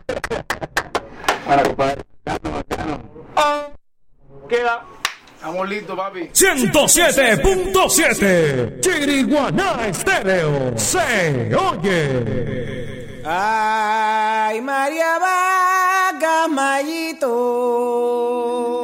Bueno, compadre, bacano. Queda. Estamos listos, papi. 107.7 Chiriguaná Estéreo se oye. Ay, María Vaca Mayito.